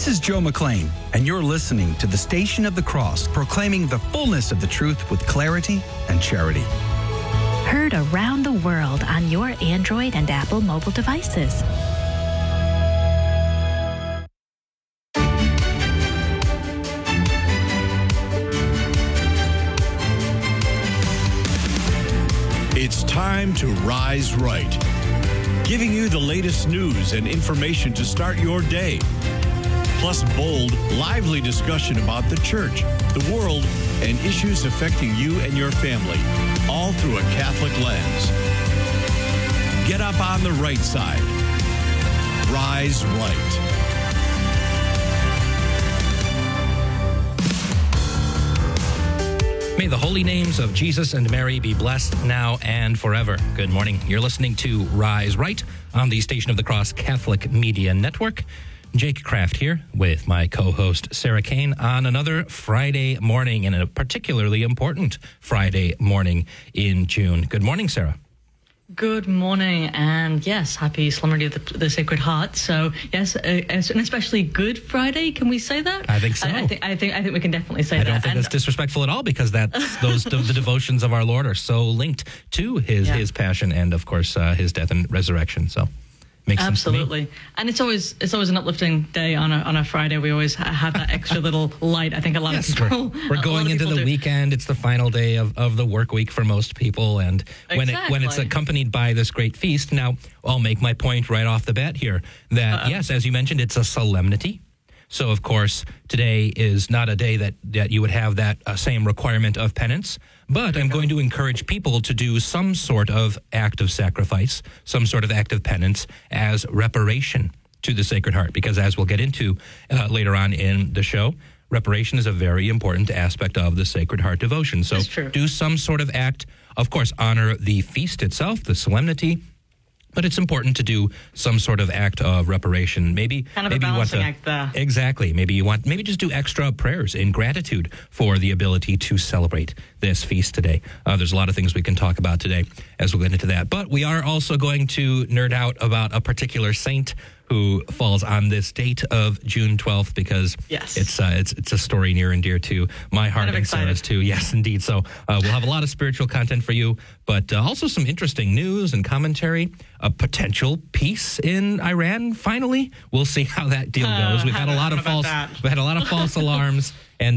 This is Joe McLean, and you're listening to the Station of the Cross, proclaiming the fullness of the truth with clarity and charity. Heard around the world on your Android and Apple mobile devices. It's time to rise right, giving you the latest news and information to start your day. Plus bold, lively discussion about the church, the world, and issues affecting you and your family, all through a Catholic lens. Get up on the right side. Rise right. May the holy names of Jesus and Mary be blessed now and forever. Good morning. You're listening to Rise Right on the Station of the Cross Catholic Media Network. Jake Kraft here with my co-host Sarah Kane on another Friday morning, and a particularly important Friday morning in June. Good morning, Sarah. Good morning, and yes, happy Solemnity of the Sacred Heart. So yes, an especially Good Friday. Can we say that? I think so. I think we can definitely say that. I don't think that's disrespectful at all, because the devotions of our Lord are so linked to his passion and, of course, his death and resurrection. So. Makes Absolutely, and it's always an uplifting day on a Friday. We always have that extra little light. I think a lot of people. We're going into the weekend. It's the final day of the work week for most people, and when it's accompanied by this great feast. Now, I'll make my point right off the bat here that yes, as you mentioned, it's a solemnity. So, of course, today is not a day that you would have that same requirement of penance. But I'm going to encourage people to do some sort of act of sacrifice, some sort of act of penance as reparation to the Sacred Heart. Because as we'll get into later on in the show, reparation is a very important aspect of the Sacred Heart devotion. So do some sort of act, of course, honor the feast itself, the solemnity. But it's important to do some sort of act of reparation. Maybe a balancing act there. Exactly. Maybe just do extra prayers in gratitude for the ability to celebrate this feast today. There's a lot of things we can talk about today as we'll get into that. But we are also going to nerd out about a particular saint who falls on this date of June 12th, because it's a story near and dear to my heart and Sarah's too. Yes, indeed. So we'll have a lot of spiritual content for you, but also some interesting news and commentary. A potential peace in Iran. Finally, we'll see how that deal goes. We've had a lot of false alarms and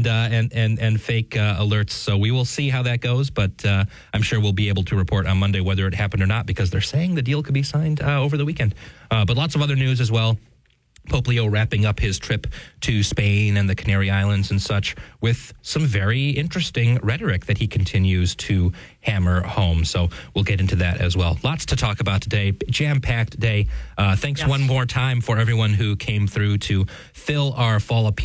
fake alerts. So we will see how that goes. But I'm sure we'll be able to report on Monday whether it happened or not, because they're saying the deal could be signed over the weekend. But lots of other news as well. Pope Leo wrapping up his trip to Spain and the Canary Islands and such with some very interesting rhetoric that he continues to hammer home. So we'll get into that as well. Lots to talk about today. Jam-packed day. Thanks one more time for everyone who came through to fill our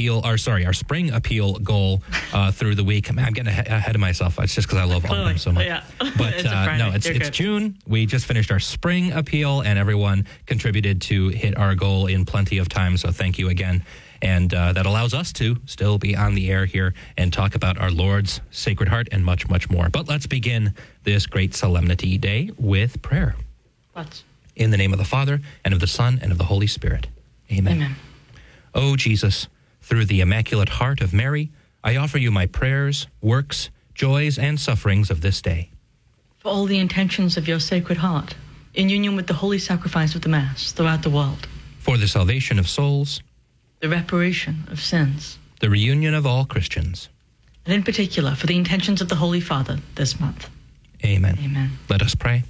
our spring appeal goal through the week. I'm getting ahead of myself. It's just because I love all of them so much. Yeah. But it's June. We just finished our spring appeal, and everyone contributed to hit our goal in plenty of time. So thank you again. And that allows us to still be on the air here and talk about our Lord's Sacred Heart and much, much more. But let's begin this great solemnity day with prayer. In the name of the Father, and of the Son, and of the Holy Spirit. Amen. O Jesus, through the Immaculate Heart of Mary, I offer you my prayers, works, joys, and sufferings of this day. For all the intentions of your Sacred Heart, in union with the holy sacrifice of the Mass throughout the world. For the salvation of souls, the reparation of sins, the reunion of all Christians, and in particular for the intentions of the Holy Father this month. Amen. Let us pray.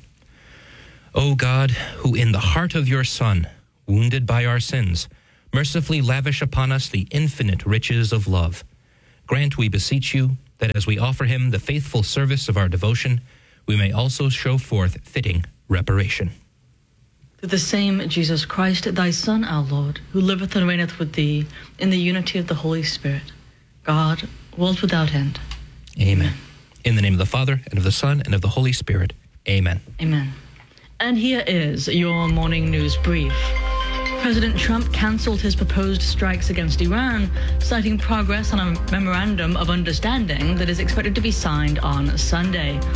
O God, who in the heart of your Son, wounded by our sins, mercifully lavish upon us the infinite riches of love, grant, we beseech you, that as we offer him the faithful service of our devotion, we may also show forth fitting reparation. Through the same Jesus Christ, thy Son, our Lord, who liveth and reigneth with thee in the unity of the Holy Spirit, God, world without end. Amen. In the name of the Father, and of the Son, and of the Holy Spirit. Amen. Amen. And here is your morning news brief. President Trump canceled his proposed strikes against Iran, citing progress on a memorandum of understanding that is expected to be signed on Sunday. The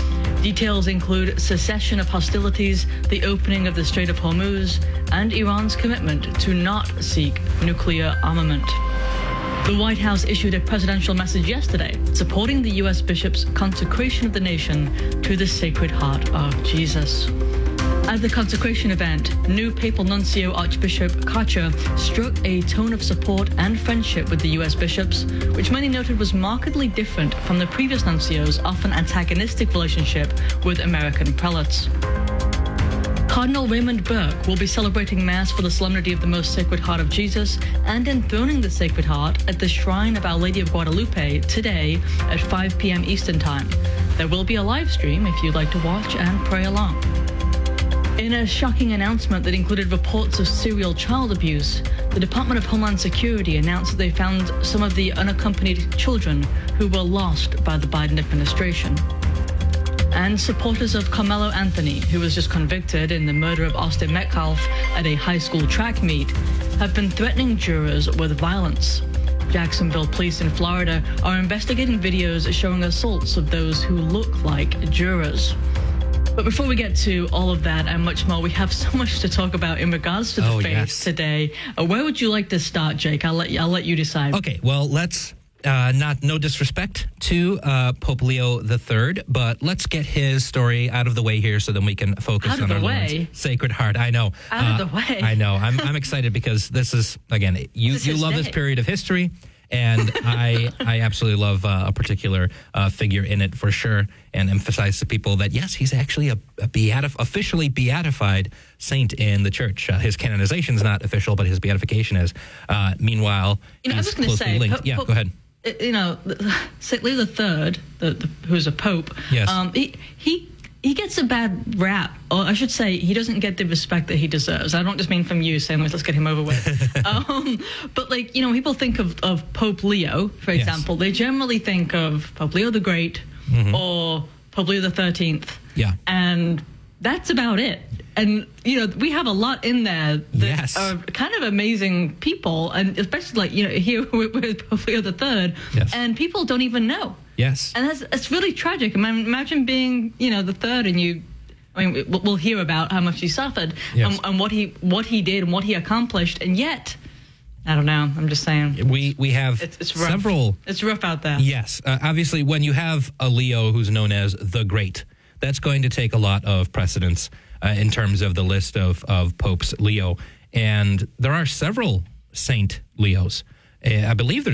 Details include cessation of hostilities, the opening of the Strait of Hormuz, and Iran's commitment to not seek nuclear armament. The White House issued a presidential message yesterday supporting the U.S. bishop's consecration of the nation to the Sacred Heart of Jesus. At the consecration event, new papal nuncio Archbishop Karcher struck a tone of support and friendship with the U.S. bishops, which many noted was markedly different from the previous nuncio's often antagonistic relationship with American prelates. Cardinal Raymond Burke will be celebrating Mass for the Solemnity of the Most Sacred Heart of Jesus and enthroning the Sacred Heart at the Shrine of Our Lady of Guadalupe today at 5 p.m. Eastern Time. There will be a live stream if you'd like to watch and pray along. In a shocking announcement that included reports of serial child abuse, the Department of Homeland Security announced that they found some of the unaccompanied children who were lost by the Biden administration. And supporters of Carmelo Anthony, who was just convicted in the murder of Austin Metcalf at a high school track meet, have been threatening jurors with violence. Jacksonville police in Florida are investigating videos showing assaults of those who look like jurors. But before we get to all of that and much more, we have so much to talk about in regards to the faith today. Where would you like to start, Jake? I'll let you decide. Okay, well, let's no disrespect to Pope Leo III, but let's get his story out of the way here so then we can focus on our Lord's Sacred Heart. I know. Out of the way. I know. I'm excited because this is, again, you love this period of history. And I absolutely love a particular figure in it for sure, and emphasize to people that, yes, he's actually a officially beatified saint in the church. His canonization is not official, but his beatification is. Meanwhile, I was going to say, linked. Go ahead. St. Leo III, who's a pope, yes. He gets a bad rap, or I should say, he doesn't get the respect that he deserves. I don't just mean from you saying, let's get him over with. But people think of Pope Leo, for example. Yes. They generally think of Pope Leo the Great or Pope Leo the 13th. Yeah. And that's about it. And, we have a lot in there that are kind of amazing people, and especially here with Pope Leo the III, and people don't even know. Yes. And it's really tragic. Imagine being, the third, and we'll hear about how much he suffered and what he did and what he accomplished, and yet, I don't know. I'm just saying. We have it's rough. several. It's rough out there. Yes. Obviously, when you have a Leo who's known as the Great, that's going to take a lot of precedence in terms of the list of popes Leo. And there are several Saint Leos. I believe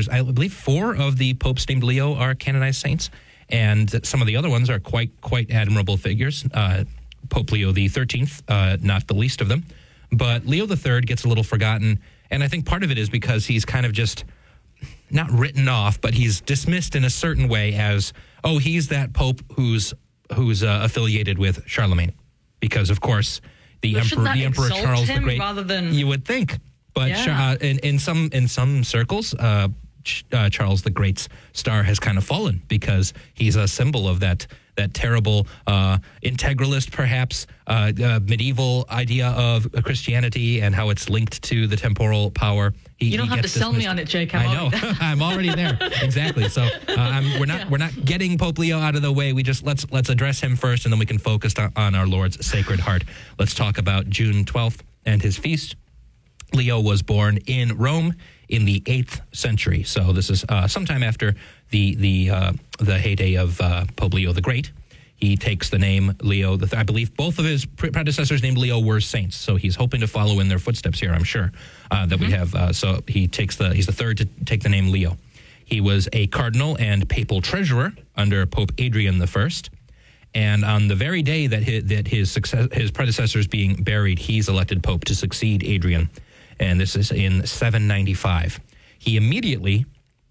4 of the popes named Leo are canonized saints, and some of the other ones are quite admirable figures. Pope Leo the 13th, not the least of them. But Leo the III gets a little forgotten, and I think part of it is because he's kind of just not written off, but he's dismissed in a certain way as, he's that pope who's affiliated with Charlemagne, because of course the Emperor Charles the Great. Rather than you would think. But in some circles, Charles the Great's star has kind of fallen because he's a symbol of that terrible integralist, perhaps, medieval idea of Christianity and how it's linked to the temporal power. You don't have to sell me on it, Jake. I know. I'm already there. Exactly. So we're not getting Pope Leo out of the way. We just let's address him first, and then we can focus on our Lord's Sacred Heart. Let's talk about June 12th and his feast. Leo was born in Rome in the 8th century, so this is sometime after the heyday of Pope Leo the Great. He takes the name Leo. I believe both of his predecessors named Leo were saints, so he's hoping to follow in their footsteps here. I'm sure that we have. So he's the third to take the name Leo. He was a cardinal and papal treasurer under Pope Adrian I. And on the very day that his predecessor is being buried, he's elected pope to succeed Adrian. And this is in 795. He immediately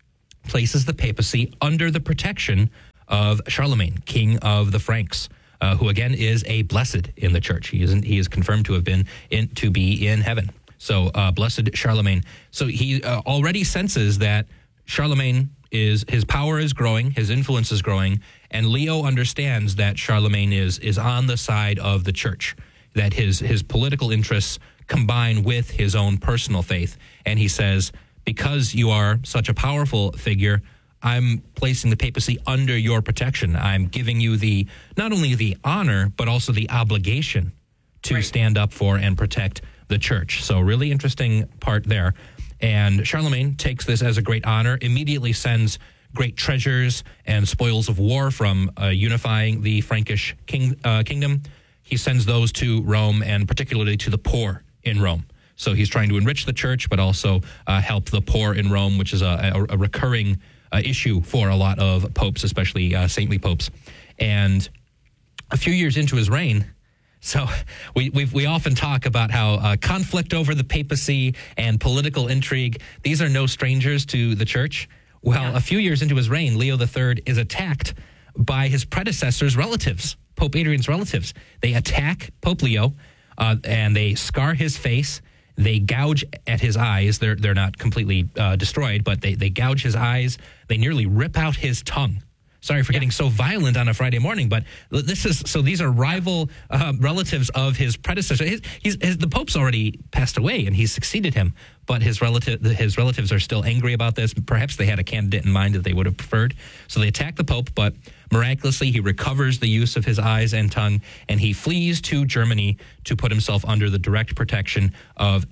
places the papacy under the protection of Charlemagne, king of the Franks, who again is a blessed in the church. He is confirmed to have been to be in heaven. So blessed Charlemagne. So he already senses that Charlemagne his power is growing, his influence is growing, and Leo understands that Charlemagne is on the side of the church, that his political interests combine with his own personal faith. And he says, because you are such a powerful figure, I'm placing the papacy under your protection. I'm giving you not only the honor, but also the obligation to stand up for and protect the church. So really interesting part there. And Charlemagne takes this as a great honor, immediately sends great treasures and spoils of war from unifying the Frankish kingdom. He sends those to Rome, and particularly to the poor in Rome. So he's trying to enrich the church, but also help the poor in Rome, which is a recurring issue for a lot of popes, especially saintly popes. And a few years into his reign, so we often talk about how conflict over the papacy and political intrigue, these are no strangers to the church. Well, a few years into his reign, Leo III is attacked by his predecessor's relatives, Pope Adrian's relatives. They attack Pope Leo, and they scar his face. They gouge at his eyes. They're not completely destroyed, but they gouge his eyes. They nearly rip out his tongue. Sorry for getting so violent on a Friday morning, but these are rival relatives of his predecessor. The Pope's already passed away, and he's succeeded him, but his relatives are still angry about this. Perhaps they had a candidate in mind that they would have preferred. So they attack the Pope, but miraculously he recovers the use of his eyes and tongue, and he flees to Germany to put himself under the direct protection of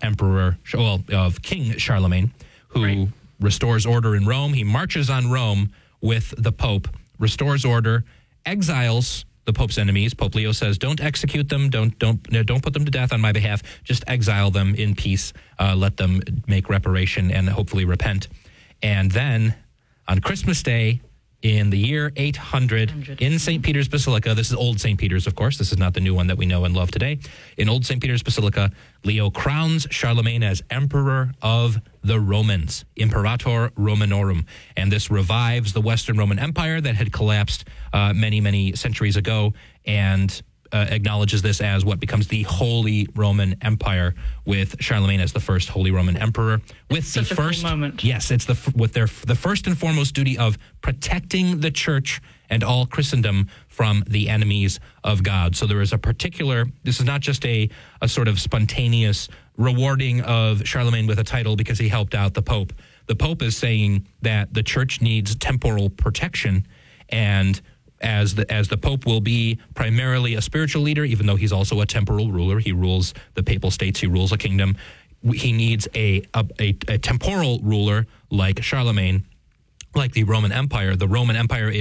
King Charlemagne, who restores order in Rome. He marches on Rome with the Pope, restores order, exiles the Pope's enemies. Pope Leo says, "Don't execute them. Don't put them to death on my behalf. Just exile them in peace. Let them make reparation and hopefully repent." And then on Christmas Day, in the year 800, in St. Peter's Basilica, this is Old St. Peter's, of course. This is not the new one that we know and love today. In Old St. Peter's Basilica, Leo crowns Charlemagne as Emperor of the Romans, Imperator Romanorum. And this revives the Western Roman Empire that had collapsed many, many centuries ago, and acknowledges this as what becomes the Holy Roman Empire, with Charlemagne as the first Holy Roman Emperor. With it's such a cool moment. Yes, it's the first and foremost duty of protecting the church and all Christendom from the enemies of God. So there is a particular, this is not just a sort of spontaneous rewarding of Charlemagne with a title because he helped out the Pope. The Pope is saying that the church needs temporal protection, and as the Pope will be primarily a spiritual leader, even though he's also a temporal ruler. He rules the papal states. He rules a kingdom. He needs a temporal ruler like Charlemagne, like the Roman Empire. The Roman Empire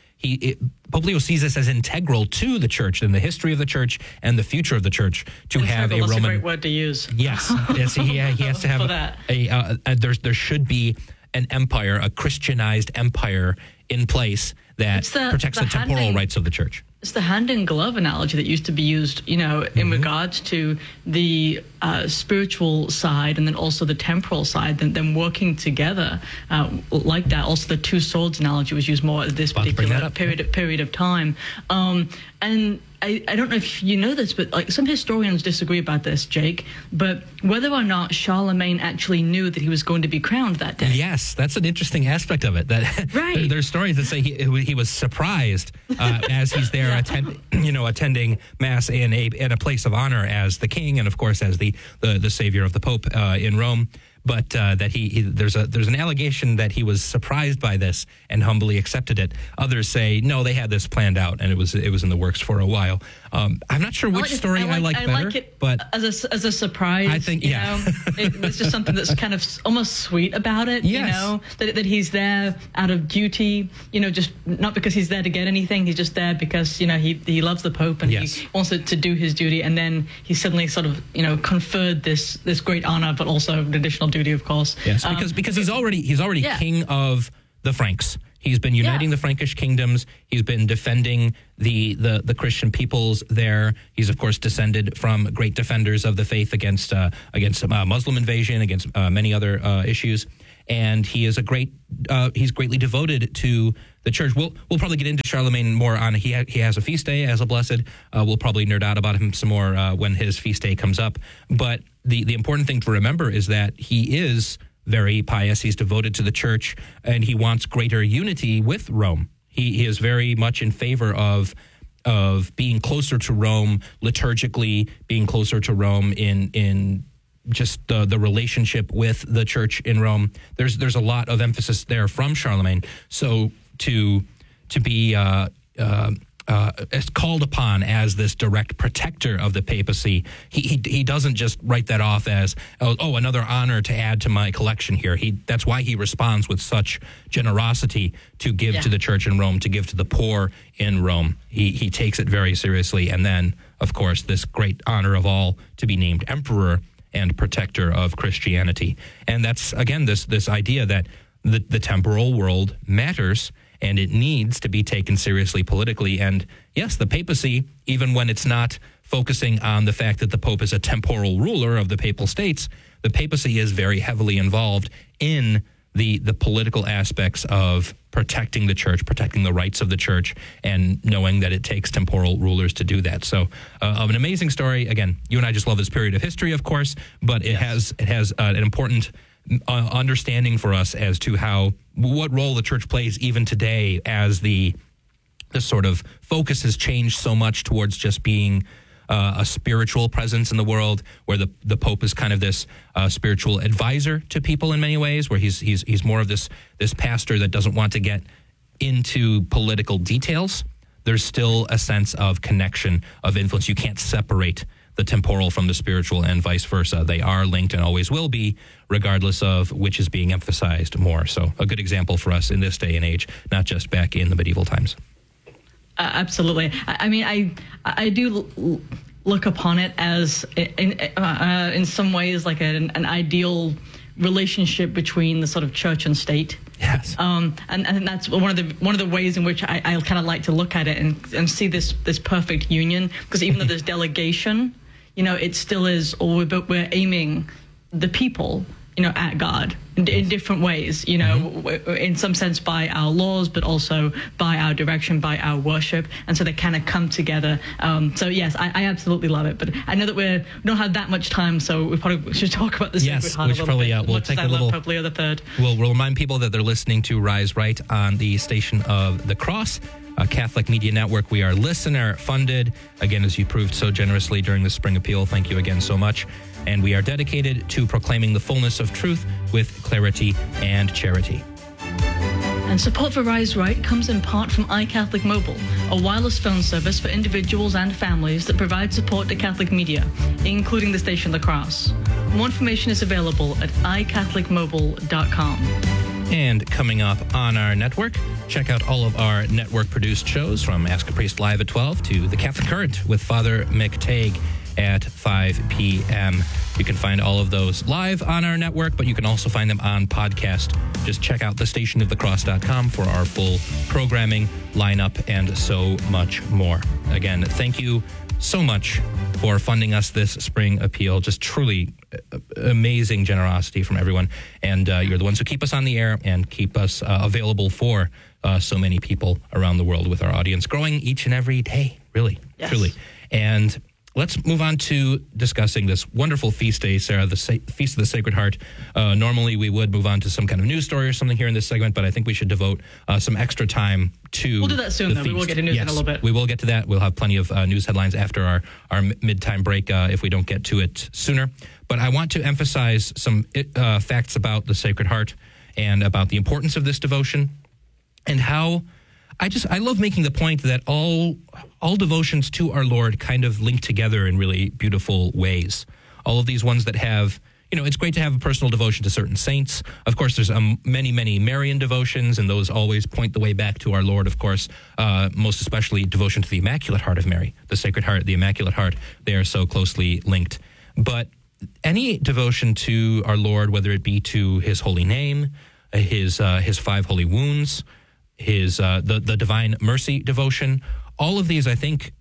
Pope Leo sees this as integral to the church and the history of the church and the future of the church to have a Roman. That's a great word to use. Yes, he has to have there should be an empire, a Christianized empire in place that protects the temporal rights of the church. It's the hand-in-glove analogy that used to be used, in regards to the spiritual side and then also the temporal side, and then working together like that. Also, the two swords analogy was used more at this particular period of time. And I don't know if you know this, but some historians disagree about this, Jake, but whether or not Charlemagne actually knew that he was going to be crowned that day. Yes, that's an interesting aspect of it. That there's stories that say he was surprised as he's there attending Mass in a place of honor as the king, and of course as the savior of the Pope in Rome. But that there's an allegation that he was surprised by this and humbly accepted it. Others say no, they had this planned out and it was in the works for a while. I'm not sure which story I like better, like it, but as a surprise, I think it's just something that's kind of almost sweet about it. Yes. That he's there out of duty. Just not because he's there to get anything. He's just there because he loves the Pope and he wants to do his duty. And then he suddenly sort of conferred this great honor, but also an additional duty, of course. Yes, because he's already king of the Franks. He's been uniting the Frankish kingdoms. He's been defending the Christian peoples there. He's of course descended from great defenders of the faith against Muslim invasion, against many other issues. And he is he's greatly devoted to the church. We'll probably get into Charlemagne more on. He has a feast day as a blessed. We'll probably nerd out about him some more when his feast day comes up. But the important thing to remember is that he is very pious. He's devoted to the church, and he wants greater unity with Rome. He is very much in favor of being closer to Rome liturgically, being closer to Rome in just the relationship with the church in Rome. There's a lot of emphasis there from Charlemagne. So to be is called upon as this direct protector of the papacy, he doesn't just write that off as another honor to add to my collection here. That's why he responds with such generosity to give to the church in Rome, to give to the poor in Rome. He takes it very seriously, and then of course this great honor of all to be named emperor and protector of Christianity. And that's again this idea that the temporal world matters, and it needs to be taken seriously politically. And yes, the papacy, even when it's not focusing on the fact that the Pope is a temporal ruler of the papal states, the papacy is very heavily involved in the political aspects of protecting the church, protecting the rights of the church, and knowing that it takes temporal rulers to do that. So an amazing story. Again, you and I just love this period of history, of course, but it has an important understanding for us as to what role the church plays even today, as the sort of focus has changed so much towards just being a spiritual presence in the world, where the Pope is kind of this spiritual advisor to people in many ways, where he's more of this pastor that doesn't want to get into political details. There's still a sense of connection, of influence. You can't separate the temporal from the spiritual, and vice versa. They are linked and always will be, regardless of which is being emphasized more. So a good example for us in this day and age, not just back in the medieval times. Absolutely. I mean, I do look upon it as, in some ways, like an ideal relationship between the sort of church and state. Yes. And that's one of the ways in which I kind of like to look at it and see this perfect union, because even though there's delegation, it still is, we're aiming the people, at God in different ways, in some sense by our laws, but also by our direction, by our worship. And so they kind of come together. So yes, I absolutely love it. But I know that we don't have that much time, so we probably should talk about the Sacred Heart a little bit. We'll take a little. Pope Leo III. We'll remind people that they're listening to Rise Right on the Station of the Cross, a Catholic Media Network. We are listener funded. Again, as you proved so generously during the Spring Appeal, thank you again so much. And we are dedicated to proclaiming the fullness of truth with clarity and charity. And support for Rise Right comes in part from iCatholic Mobile, a wireless phone service for individuals and families that provide support to Catholic media, including the Station of the Cross. More information is available at iCatholicMobile.com. And coming up on our network, check out all of our network-produced shows, from Ask a Priest Live at 12 to The Catholic Current with Father Mick Tague at 5 p.m. You can find all of those live on our network, but you can also find them on podcast. Just check out thestationofthecross.com for our full programming lineup and so much more. Again, thank you so much for funding us this Spring Appeal. Just truly amazing generosity from everyone. And you're the ones who keep us on the air and keep us available for so many people around the world, with our audience growing each and every day, really, truly. And let's move on to discussing this wonderful feast day, Sarah, the Feast of the Sacred Heart. Normally, we would move on to some kind of news story or something here in this segment, but I think we should devote some extra time to We'll do that soon, though. We will get to news in a little bit. We will get to that. We'll have plenty of news headlines after our mid-time break if we don't get to it sooner. But I want to emphasize some facts about the Sacred Heart and about the importance of this devotion, and how I love making the point that all devotions to our Lord kind of link together in really beautiful ways. All of these ones that have, it's great to have a personal devotion to certain saints. Of course, there's many, many Marian devotions, and those always point the way back to our Lord, of course, most especially devotion to the Immaculate Heart of Mary, the Sacred Heart, the Immaculate Heart. They are so closely linked. But any devotion to our Lord, whether it be to his holy name, his 5 holy wounds, the Divine Mercy devotion, all of these, I think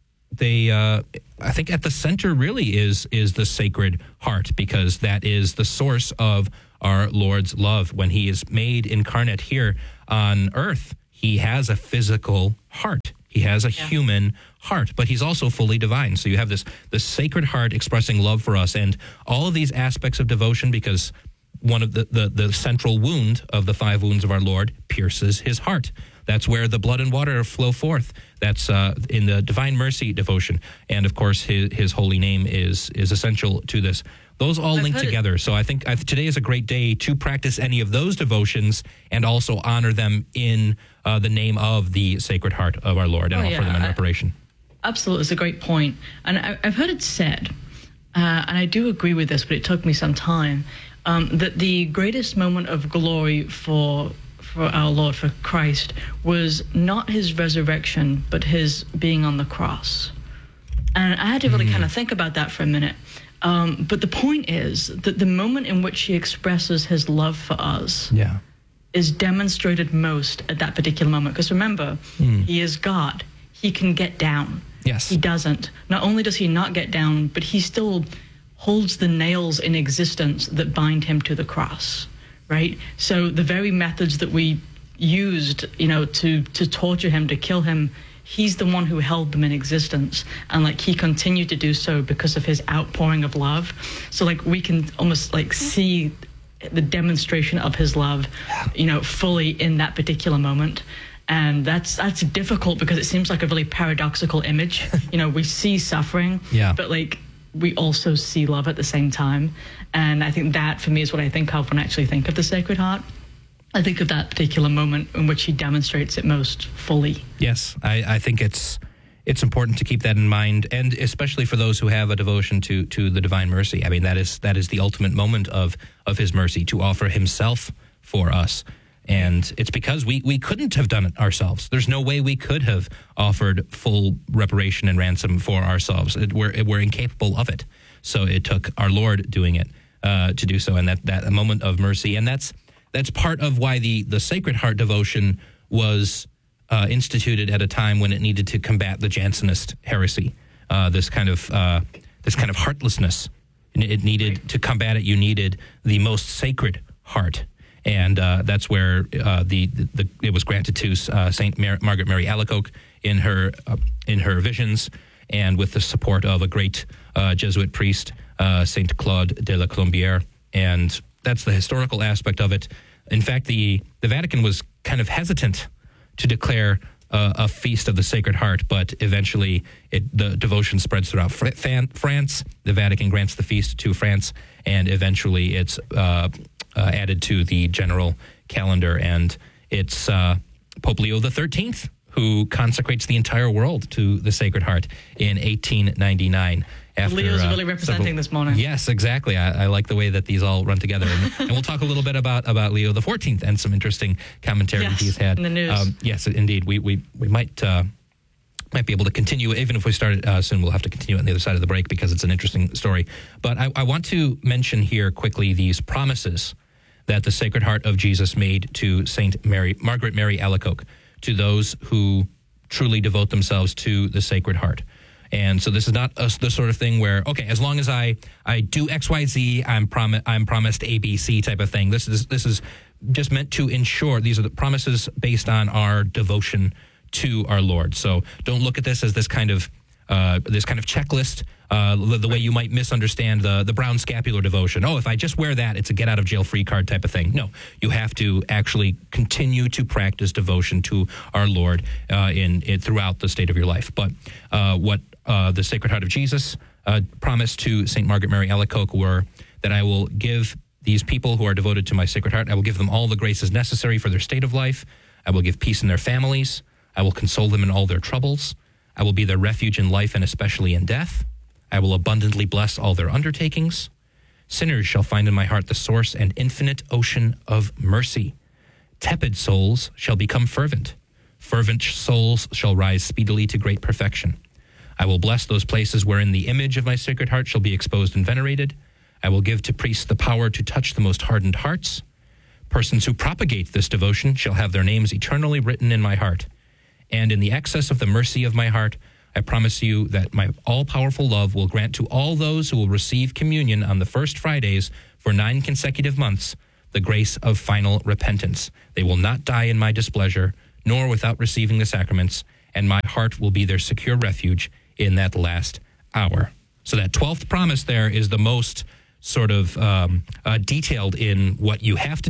at the center really is the Sacred Heart, because that is the source of our Lord's love. When he is made incarnate here on earth, he has a physical heart. He has a human heart, but he's also fully divine. So you have this Sacred Heart expressing love for us, and all of these aspects of devotion, because one of the central wound of the 5 wounds of our Lord pierces his heart. That's where the blood and water flow forth. That's in the Divine Mercy devotion. And, of course, his holy name is essential to this. Those all link together. So I think today is a great day to practice any of those devotions and also honor them in the name of the Sacred Heart of our Lord and offer them in reparation. Absolutely. It's a great point. And I've heard it said, and I do agree with this, but it took me some time, that the greatest moment of glory for our Lord, for Christ, was not his resurrection, but his being on the cross. And I had to really kind of think about that for a minute. But the point is that the moment in which he expresses his love for us is demonstrated most at that particular moment. Because remember, he is God. He can get down. Yes. He doesn't. Not only does he not get down, but he still holds the nails in existence that bind him to the cross, right? So the very methods that we used, to torture him, to kill him, he's the one who held them in existence. And he continued to do so because of his outpouring of love. So we can almost see the demonstration of his love, fully in that particular moment. And that's difficult because it seems like a really paradoxical image. We see suffering, but we also see love at the same time. And I think that for me is what I think of when I actually think of the Sacred Heart. I think of that particular moment in which he demonstrates it most fully. Yes, I think it's important to keep that in mind, and especially for those who have a devotion to the Divine Mercy. I mean, that is the ultimate moment of his mercy, to offer himself for us. And it's because we couldn't have done it ourselves. There's no way we could have offered full reparation and ransom for ourselves. We're incapable of it. So it took our Lord doing it to do so, and that moment of mercy. And that's part of why the Sacred Heart devotion was instituted at a time when it needed to combat the Jansenist heresy. This kind of heartlessness. It needed to combat it. You needed the most sacred heart. And that's where it was granted to Saint Margaret Mary Alacoque in her visions, and with the support of a great Jesuit priest, Saint Claude de la Colombière. And that's the historical aspect of it. In fact, the Vatican was kind of hesitant to declare a feast of the Sacred Heart, but eventually the devotion spreads throughout France. The Vatican grants the feast to France, and eventually it's added to the general calendar, and it's Pope Leo XIII who consecrates the entire world to the Sacred Heart in 1899. Leo's really representing this morning. Yes, exactly. I like the way that these all run together. And we'll talk a little bit about Leo XIV and some interesting commentary he's had. In the news. Yes, indeed. We might be able to continue. Even if we start soon, we'll have to continue on the other side of the break because it's an interesting story. But I want to mention here quickly these promises that the Sacred Heart of Jesus made to Margaret Mary Alacoque, to those who truly devote themselves to the Sacred Heart. And so this is not the sort of thing where, okay, as long as I do X, Y, Z, I'm promised A, B, C type of thing. This is just meant to ensure these are the promises based on our devotion to our Lord. So don't look at this as this kind of checklist, the way you might misunderstand the brown scapular devotion. Oh, if I just wear that, it's a get out of jail free card type of thing. No, you have to actually continue to practice devotion to our Lord throughout the state of your life. But what the Sacred Heart of Jesus promised to St. Margaret Mary Alacoque were that I will give these people who are devoted to my Sacred Heart, I will give them all the graces necessary for their state of life. I will give peace in their families. I will console them in all their troubles. I will be their refuge in life and especially in death. I will abundantly bless all their undertakings. Sinners shall find in my heart the source and infinite ocean of mercy. Tepid souls shall become fervent. Fervent souls shall rise speedily to great perfection. I will bless those places wherein the image of my Sacred Heart shall be exposed and venerated. I will give to priests the power to touch the most hardened hearts. Persons who propagate this devotion shall have their names eternally written in my heart. And in the excess of the mercy of my heart, I promise you that my all-powerful love will grant to all those who will receive communion on the first Fridays for 9 consecutive months the grace of final repentance. They will not die in my displeasure, nor without receiving the sacraments, and my heart will be their secure refuge in that last hour. So that 12th promise there is the most sort of detailed in what you have to do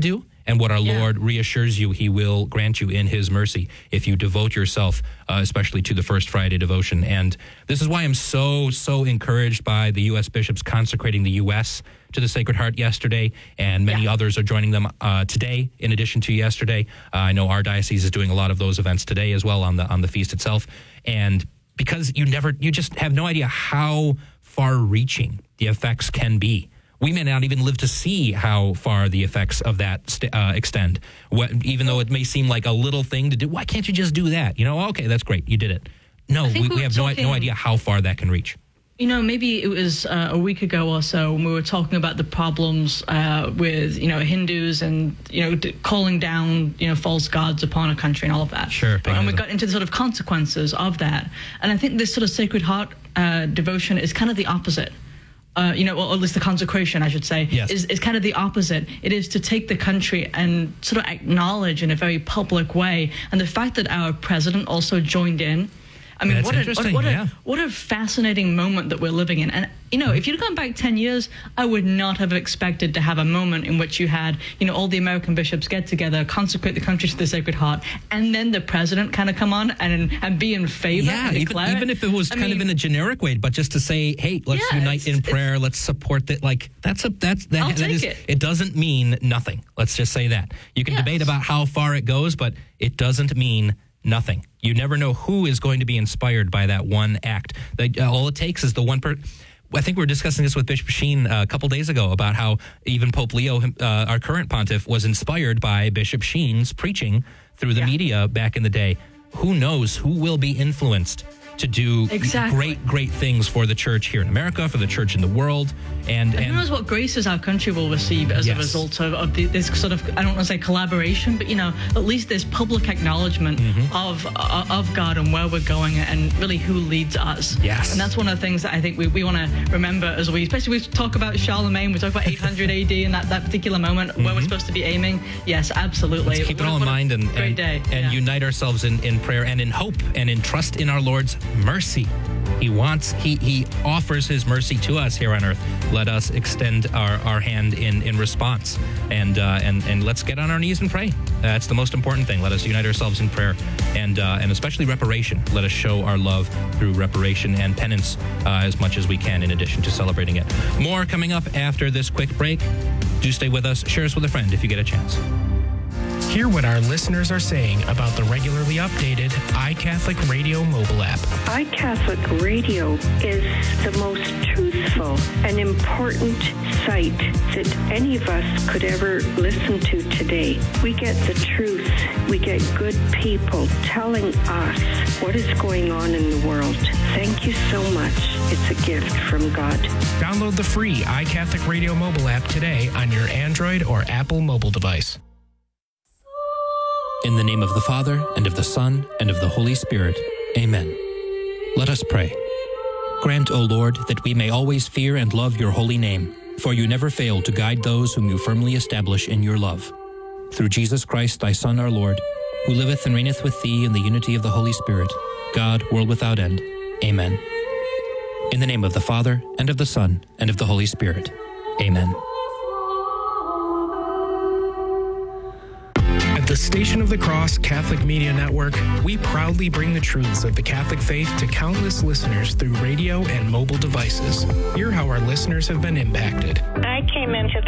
and what our Lord reassures you he will grant you in his mercy if you devote yourself, especially to the First Friday devotion. And this is why I'm so encouraged by the U.S. bishops consecrating the U.S. to the Sacred Heart yesterday, and many others are joining them today in addition to yesterday. I know our diocese is doing a lot of those events today as well on the feast itself. And because you just have no idea how far-reaching the effects can be. We may not even live to see how far the effects of that extend. Even though it may seem like a little thing to do, why can't you just do that? Okay, that's great, you did it. No, we have no idea how far that can reach. Maybe it was a week ago or so when we were talking about the problems with, Hindus and, calling down, false gods upon a country and all of that. Sure. And we got into the sort of consequences of that. And I think this sort of Sacred Heart devotion is kind of the opposite. Or at least the consecration, I should say, is kind of the opposite. It is to take the country and sort of acknowledge in a very public way. And the fact that our president also joined in, I mean, what a fascinating moment that we're living in. And, if you'd gone back 10 years, I would not have expected to have a moment in which you had, all the American bishops get together, consecrate the country to the Sacred Heart, and then the president kind of come on and be in favor. Yeah, even if it was kind of in a generic way, but just to say, hey, let's unite in prayer, let's support that. Like, it doesn't mean nothing. Let's just say that. You can debate about how far it goes, but it doesn't mean nothing. You never know who is going to be inspired by that one act. All it takes is the one person. I think we were discussing this with Bishop Sheen a couple days ago about how even Pope Leo, our current pontiff, was inspired by Bishop Sheen's preaching through the media back in the day. Who knows who will be influenced to do great things for the church here in America, for the church in the world. And who knows what graces our country will receive as a result of this sort of, I don't want to say collaboration, but, at least this public acknowledgement of God and where we're going and really who leads us. Yes. And that's one of the things that I think we want to remember as especially we talk about Charlemagne, we talk about 800 AD and that particular moment where we're supposed to be aiming. Yes, absolutely. Let's keep it all in mind and unite ourselves in prayer and in hope and in trust in our Lord's mercy. He offers his mercy to us here on earth. Let us extend our hand in response and let's get on our knees and pray. That's the most important thing. Let us unite ourselves in prayer and especially reparation. Let us show our love through reparation and penance as much as we can in addition to celebrating it. More coming up after this quick break. Do stay with us. Share us with a friend if you get a chance. Hear what our listeners are saying about the regularly updated iCatholic Radio mobile app. iCatholic Radio is the most truthful and important site that any of us could ever listen to today. We get the truth. We get good people telling us what is going on in the world. Thank you so much. It's a gift from God. Download the free iCatholic Radio mobile app today on your Android or Apple mobile device. In the name of the Father, and of the Son, and of the Holy Spirit. Amen. Let us pray. Grant, O Lord, that we may always fear and love your holy name, for you never fail to guide those whom you firmly establish in your love. Through Jesus Christ, thy Son, our Lord, who liveth and reigneth with thee in the unity of the Holy Spirit, God, world without end. Amen. In the name of the Father, and of the Son, and of the Holy Spirit. Amen. The Station of the Cross Catholic Media Network, we proudly bring the truths of the Catholic faith to countless listeners through radio and mobile devices. Hear how our listeners have been impacted. I came into